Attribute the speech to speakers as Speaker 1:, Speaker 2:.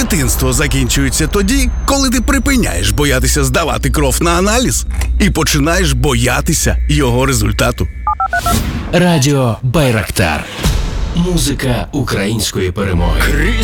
Speaker 1: Дитинство закінчується тоді, коли ти припиняєш боятися здавати кров на аналіз і починаєш боятися його результату.
Speaker 2: Радіо Байрактар. Музика української перемоги.